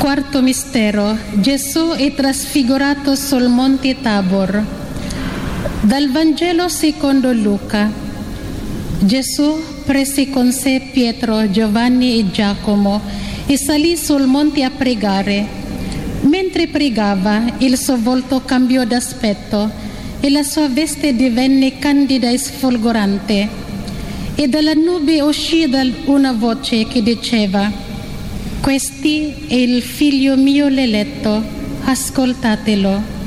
quarto mistero, Gesù è trasfigurato sul monte Tabor. Dal Vangelo secondo Luca. Gesù prese con sé Pietro, Giovanni e Giacomo e salì sul monte a pregare. Mentre pregava, il suo volto cambiò d'aspetto e la sua veste divenne candida e sfolgorante. E dalla nube uscì una voce che diceva: «Questi è il figlio mio l'eletto, ascoltatelo».